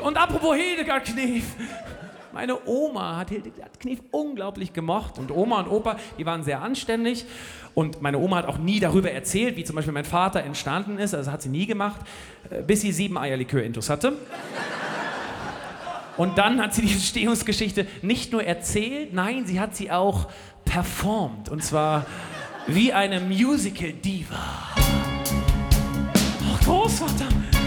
Und apropos Hildegard Knef. Meine Oma hat Hildegard Knef unglaublich gemocht. Und Oma und Opa, die waren sehr anständig. Und meine Oma hat auch nie darüber erzählt, wie zum Beispiel mein Vater entstanden ist. Also hat sie nie gemacht, bis sie 7 Eierlikör-Intus hatte. Und dann hat sie die Entstehungsgeschichte nicht nur erzählt, nein, sie hat sie auch performt. Und zwar wie eine Musical-Diva. Ach, Großvater!